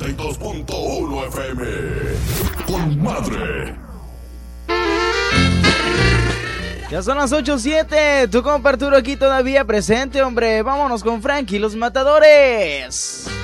92.1 FM. Con madre. Ya son las 8:07. Tu compa Arturo aquí todavía presente, hombre. Vámonos con Frankie, los Matadores.